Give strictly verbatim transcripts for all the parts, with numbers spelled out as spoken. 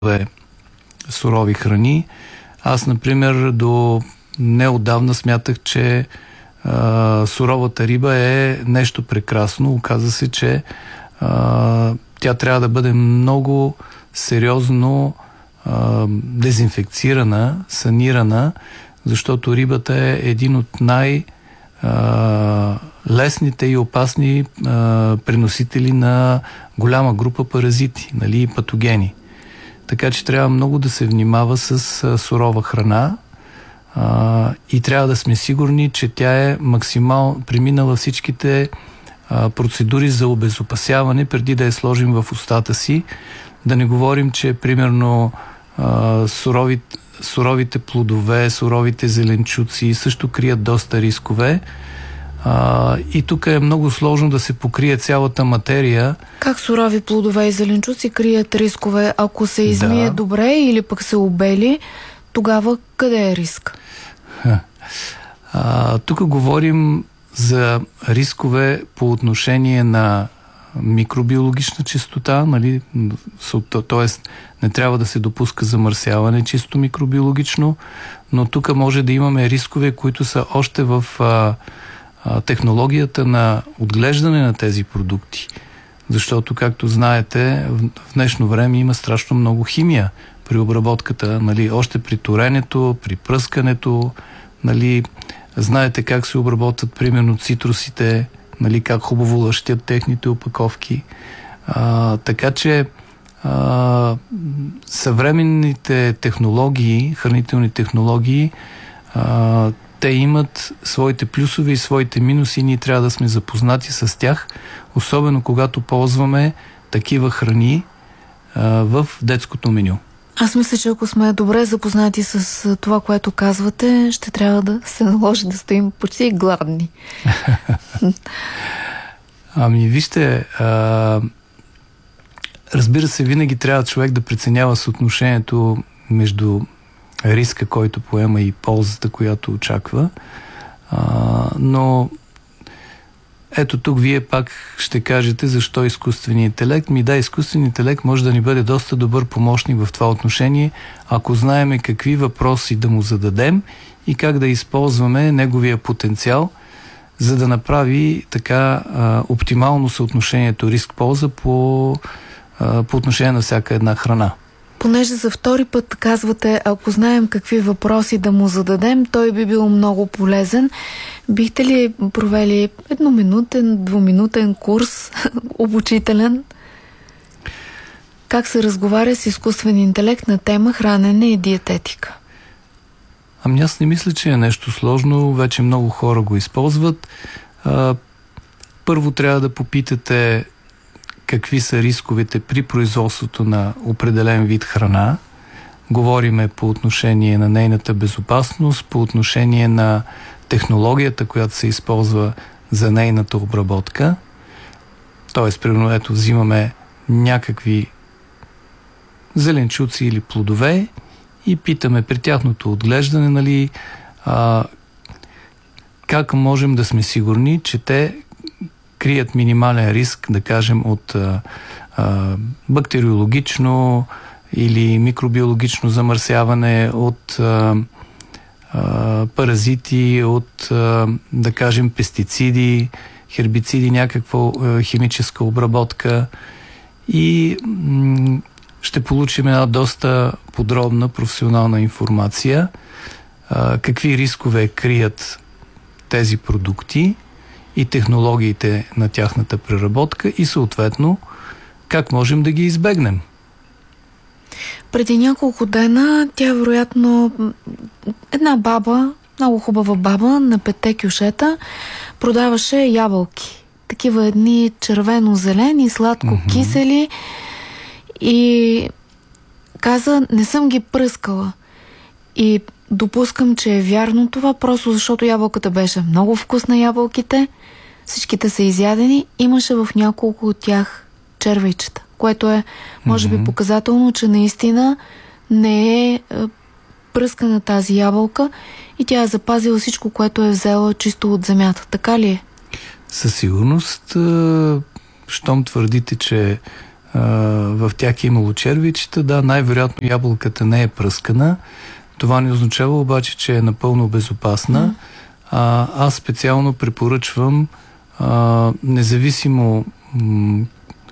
сурови храни. Аз, например, до неотдавна смятах, че а, суровата риба е нещо прекрасно. Оказа се, че а, тя трябва да бъде много сериозно а, дезинфекцирана, санирана, защото рибата е един от най- а, лесните и опасни а, преносители на голяма група паразити, нали, патогени. Така че трябва много да се внимава с а, сурова храна а, и трябва да сме сигурни, че тя е максимално преминала всичките а, процедури за обезопасяване преди да я сложим в устата си. Да не говорим, че примерно а, суровите, суровите плодове, суровите зеленчуци също крият доста рискове. А, и тук е много сложно да се покрие цялата материя. Как сурови плодове и зеленчуци крият рискове? Ако се измие да. добре или пък се обели, тогава къде е риск? А, тук говорим за рискове по отношение на микробиологична чистота, нали? т.е. не трябва да се допуска замърсяване чисто микробиологично, но тук може да имаме рискове, които са още в а, а, технологията на отглеждане на тези продукти. Защото, както знаете, в, в днешно време има страшно много химия при обработката, нали? Още при торенето, при пръскането, нали? Знаете как се обработват примерно цитрусите, нали, как хубаво лъщят техните опаковки. А, така че а, съвременните технологии, хранителни технологии, а, те имат своите плюсове и своите минуси и ние трябва да сме запознати с тях, особено когато ползваме такива храни а, в детското меню. Аз мисля, че ако сме добре запознати с това, което казвате, ще трябва да се наложи да стоим почти гладни. Ами, вижте, а, разбира се, винаги трябва човек да преценява съотношението между риска, който поема и ползата, която очаква. А, но ето тук вие пак ще кажете защо изкуственият интелект. Ми да, изкуственият интелект може да ни бъде доста добър помощник в това отношение, ако знаеме какви въпроси да му зададем и как да използваме неговия потенциал, за да направи така а, оптимално съотношението риск-полза по, а, по отношение на всяка една храна. Понеже за втори път казвате, ако знаем какви въпроси да му зададем, той би бил много полезен. Бихте ли провели едноминутен, двуминутен курс, обучителен? Как се разговаря с изкуствен интелект на тема хранене и диететика? Ами аз не мисля, че е нещо сложно. Вече много хора го използват. А, първо трябва да попитате какви са рисковете при производството на определен вид храна. Говориме по отношение на нейната безопасност, по отношение на технологията, която се използва за нейната обработка. Тоест, примерно, ето, взимаме някакви зеленчуци или плодове и питаме при тяхното отглеждане, нали, а, как можем да сме сигурни, че те крият минимален риск, да кажем, от а, а, бактериологично или микробиологично замърсяване, от а, а, паразити, от, а, да кажем, пестициди, хербициди, някаква а, химическа обработка и м- ще получим една доста подробна професионална информация а, какви рискове крият тези продукти и технологиите на тяхната преработка и съответно как можем да ги избегнем. Преди няколко дена тя вероятно една баба, много хубава баба на петте кюшета, продаваше ябълки. Такива едни червено-зелени, сладко-кисели и каза, не съм ги пръскала. И допускам, че е вярно това, просто защото ябълката беше много вкусна, ябълките. Всичките са изядени. Имаше в няколко от тях червейчета, което е, може би, показателно, че наистина не е, е пръскана тази ябълка и тя е запазила всичко, което е взела чисто от земята. Така ли е? Със сигурност, щом твърдите, че в тях е имало червичета. Да, най-вероятно ябълката не е пръскана. Това не означава обаче, че е напълно безопасна. Mm. А, аз специално препоръчвам, а, независимо м-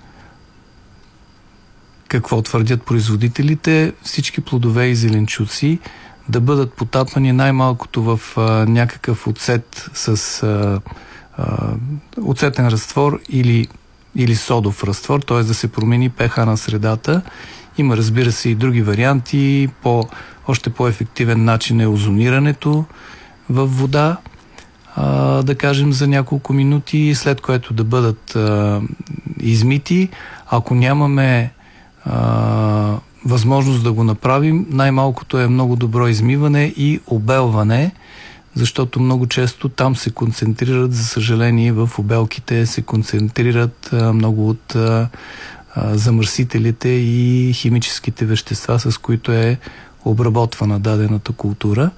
какво твърдят производителите, всички плодове и зеленчуци да бъдат потапани най-малкото в а, някакъв оцет с а, а, оцетен разтвор или, или содов разтвор, т.е. да се промени pH на средата. Има, разбира се, и други варианти. По, още по-ефективен начин е озонирането във вода, а, да кажем за няколко минути, след което да бъдат а, измити. Ако нямаме а, възможност да го направим, най-малкото е много добро измиване и обелване, защото много често там се концентрират, за съжаление, в обелките се концентрират а, много от а, а, замърсителите и химическите вещества, с които е обработвана дадената култура.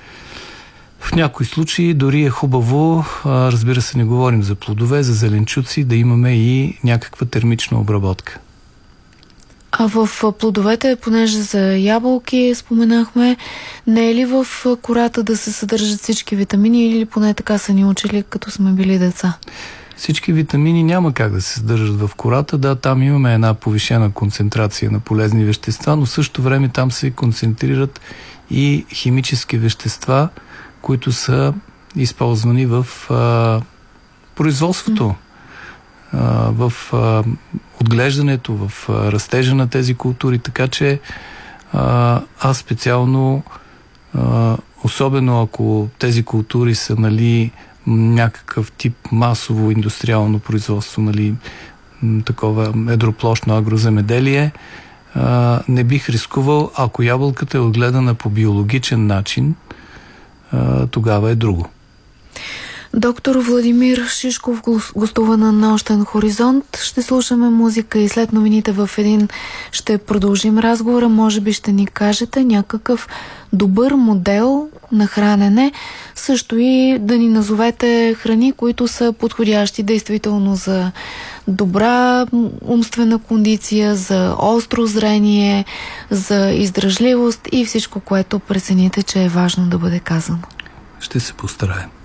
В някои случаи дори е хубаво, а, разбира се, не говорим за плодове, за зеленчуци, да имаме и някаква термична обработка. А в плодовете, понеже за ябълки споменахме, не е ли в кората да се съдържат всички витамини, или поне така са ни учили, като сме били деца? Всички витамини няма как да се съдържат в кората. Да, там имаме една повишена концентрация на полезни вещества, но в същото време там се концентрират и химически вещества, които са използвани в а, производството, а, в а, отглеждането, в а, растежа на тези култури. Така че а, аз специално, а, особено ако тези култури са, нали, някакъв тип масово индустриално производство, нали, такова едроплощно агроземеделие, а, не бих рискувал, ако ябълката е отгледана по биологичен начин, а, тогава е друго. Доктор Владимир Шишков гостува на Нощен хоризонт. Ще слушаме музика и след новините в един ще продължим разговора. Може би ще ни кажете някакъв добър модел на хранене, също и да ни назовете храни, които са подходящи действително за добра умствена кондиция, за остро зрение, за издръжливост и всичко, което прецените, че е важно да бъде казано. Ще се постараем.